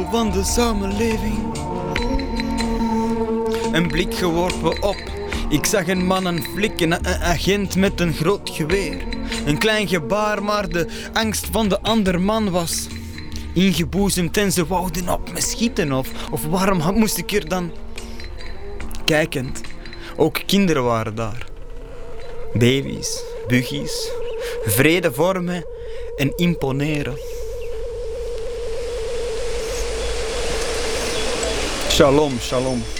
van de samenleving. Een blik geworpen op. Ik zag een man, een flik, een agent met een groot geweer. Een klein gebaar, maar de angst van de ander man was ingeboezemd en ze wouden op me schieten. Of waarom moest ik er dan... Kijkend, ook kinderen waren daar. Baby's, buggies, vrede vormen en imponeren. Shalom, shalom.